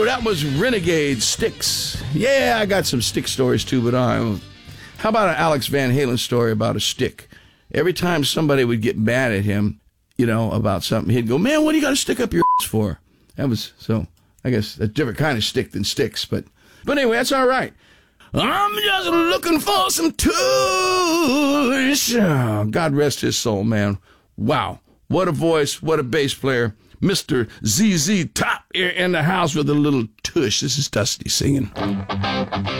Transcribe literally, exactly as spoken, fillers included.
that was Renegade Styx. Yeah, I got some stick stories too, but uh, how about an Alex Van Halen story about a stick? Every time somebody would get mad at him, you know, about something, he'd go, man, what do you got to stick up your ass for? That was, so, I guess, a different kind of stick than sticks, but, but anyway, that's all right. I'm just looking for some tush. Oh, God rest his soul, man. Wow. What a voice. What a bass player. Mister Z Z Top here in the house with a little tush. This is Dusty singing.